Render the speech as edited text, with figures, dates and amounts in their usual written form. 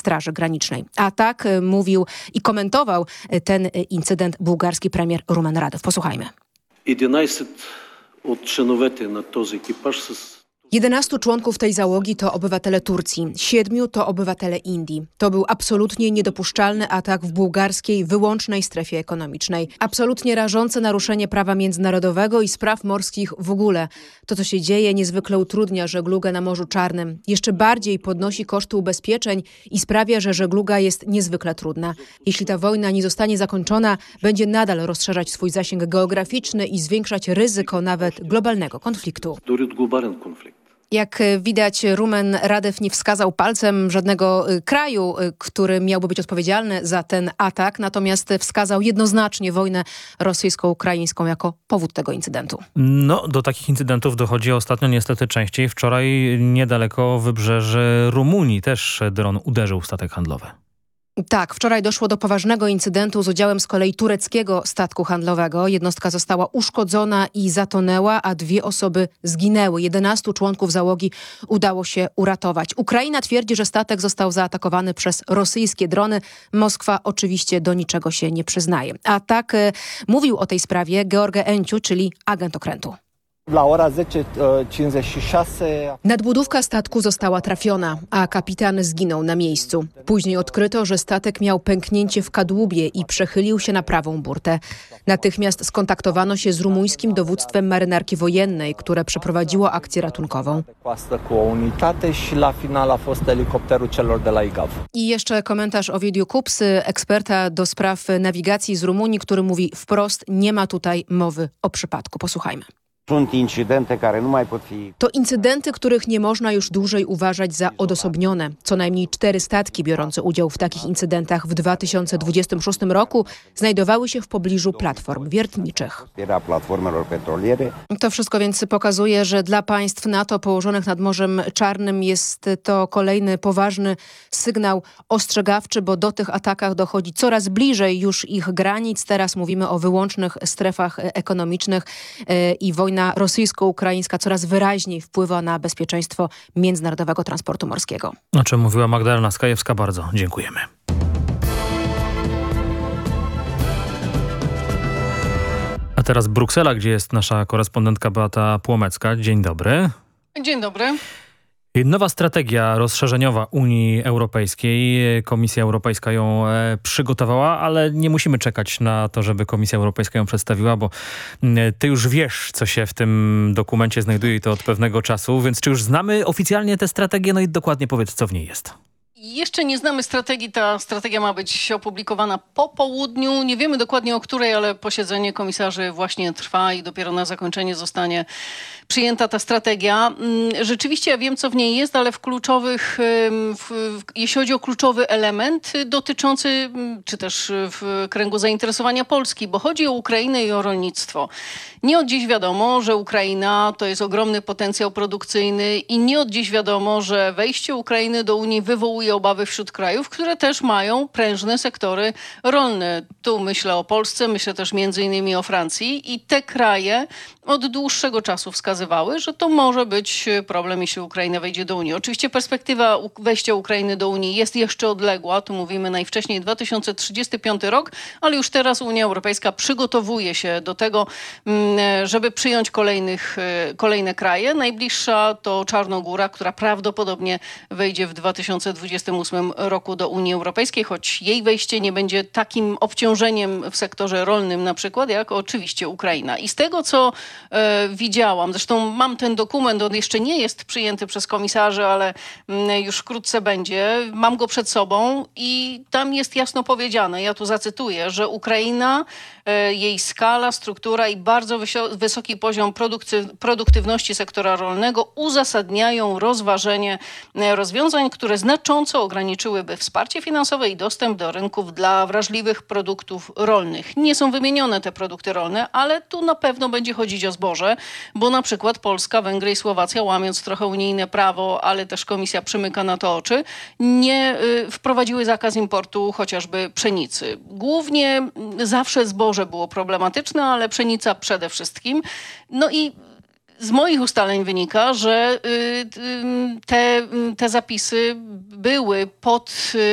Straży Granicznej. A tak mówił i komentował ten incydent bułgarski premier Rumen Radew. Posłuchajmy. 11 od членовете на този екипаж с 11 członków tej załogi to obywatele Turcji, 7 to obywatele Indii. To był absolutnie niedopuszczalny atak w bułgarskiej wyłącznej strefie ekonomicznej. Absolutnie rażące naruszenie prawa międzynarodowego i spraw morskich w ogóle. To, co się dzieje, niezwykle utrudnia żeglugę na Morzu Czarnym. Jeszcze bardziej podnosi koszty ubezpieczeń i sprawia, że żegluga jest niezwykle trudna. Jeśli ta wojna nie zostanie zakończona, będzie nadal rozszerzać swój zasięg geograficzny i zwiększać ryzyko nawet globalnego konfliktu. глобален конфликт. Jak widać, Rumen Radew nie wskazał palcem żadnego kraju, który miałby być odpowiedzialny za ten atak, natomiast wskazał jednoznacznie wojnę rosyjsko-ukraińską jako powód tego incydentu. No, do takich incydentów dochodzi ostatnio niestety częściej. Wczoraj niedaleko wybrzeży Rumunii też dron uderzył w statek handlowy. Tak, wczoraj doszło do poważnego incydentu z udziałem z kolei tureckiego statku handlowego. Jednostka została uszkodzona i zatonęła, a 2 osoby zginęły. 11 członków załogi udało się uratować. Ukraina twierdzi, że statek został zaatakowany przez rosyjskie drony. Moskwa oczywiście do niczego się nie przyznaje. A tak mówił o tej sprawie George Enciu, czyli agent okrętu. Nadbudówka statku została trafiona, a kapitan zginął na miejscu. Później odkryto, że statek miał pęknięcie w kadłubie i przechylił się na prawą burtę. Natychmiast skontaktowano się z rumuńskim dowództwem marynarki wojennej, które przeprowadziło akcję ratunkową. I jeszcze komentarz Ovidiu Kupsy, eksperta do spraw nawigacji z Rumunii, który mówi wprost, nie ma tutaj mowy o przypadku. Posłuchajmy. To incydenty, których nie można już dłużej uważać za odosobnione. Co najmniej 4 statki biorące udział w takich incydentach w 2026 roku znajdowały się w pobliżu platform wiertniczych. To wszystko więc pokazuje, że dla państw NATO położonych nad Morzem Czarnym jest to kolejny poważny sygnał ostrzegawczy, bo do tych atakach dochodzi coraz bliżej już ich granic. Teraz mówimy o wyłącznych strefach ekonomicznych i wojna rosyjsko-ukraińska coraz wyraźniej wpływa na bezpieczeństwo międzynarodowego transportu morskiego. O czym mówiła Magdalena Skajewska, bardzo dziękujemy. A teraz Bruksela, gdzie jest nasza korespondentka Beata Płomecka. Dzień dobry. Dzień dobry. Nowa strategia rozszerzeniowa Unii Europejskiej. Komisja Europejska ją przygotowała, ale nie musimy czekać na to, żeby Komisja Europejska ją przedstawiła, bo ty już wiesz, co się w tym dokumencie znajduje i to od pewnego czasu, więc czy już znamy oficjalnie tę strategię? No i dokładnie powiedz, co w niej jest. Jeszcze nie znamy strategii. Ta strategia ma być opublikowana po południu. Nie wiemy dokładnie o której, ale posiedzenie komisarzy właśnie trwa i dopiero na zakończenie zostanie przyjęta ta strategia. Rzeczywiście ja wiem, co w niej jest, ale jeśli chodzi o kluczowy element dotyczący, czy też w kręgu zainteresowania Polski, bo chodzi o Ukrainę i o rolnictwo. Nie od dziś wiadomo, że Ukraina to jest ogromny potencjał produkcyjny i nie od dziś wiadomo, że wejście Ukrainy do Unii wywołuje obawy wśród krajów, które też mają prężne sektory rolne. Tu myślę o Polsce, myślę też między innymi o Francji i te kraje od dłuższego czasu wskazywały, że to może być problem, jeśli Ukraina wejdzie do Unii. Oczywiście perspektywa wejścia Ukrainy do Unii jest jeszcze odległa. Tu mówimy najwcześniej 2035 rok, ale już teraz Unia Europejska przygotowuje się do tego, żeby przyjąć kolejne kraje. Najbliższa to Czarnogóra, która prawdopodobnie wejdzie w 2028 roku do Unii Europejskiej, choć jej wejście nie będzie takim obciążeniem w sektorze rolnym na przykład, jak oczywiście Ukraina. I z tego, co widziałam, zresztą mam ten dokument, on jeszcze nie jest przyjęty przez komisarzy, ale już wkrótce będzie. Mam go przed sobą i tam jest jasno powiedziane, ja tu zacytuję, że Ukraina, jej skala, struktura i bardzo wysoki poziom produktywności sektora rolnego uzasadniają rozważenie rozwiązań, które znacząco ograniczyłyby wsparcie finansowe i dostęp do rynków dla wrażliwych produktów rolnych. Nie są wymienione te produkty rolne, ale tu na pewno będzie chodzić o zboże, bo na przykład Polska, Węgry i Słowacja, łamiąc trochę unijne prawo, ale też komisja przymyka na to oczy, nie wprowadziły zakaz importu chociażby pszenicy. Głównie zawsze zboże było problematyczne, ale pszenica przede wszystkim. No i z moich ustaleń wynika, że te zapisy były pod